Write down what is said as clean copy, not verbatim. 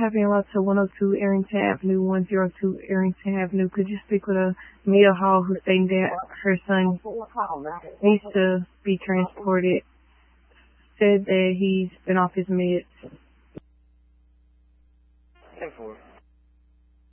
happened to 102 Arrington Avenue, 102 Arrington Avenue. Could you speak with Mia Hall, who's saying that her son needs to be transported? Said that he's been off his meds. 10-4.